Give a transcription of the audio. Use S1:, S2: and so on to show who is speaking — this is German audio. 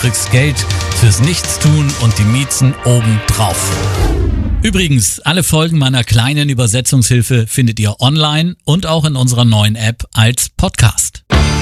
S1: kriegst Geld fürs Nichtstun und die Miezen obendrauf. Übrigens, alle Folgen meiner kleinen Übersetzungshilfe findet ihr online und auch in unserer neuen App als Podcast.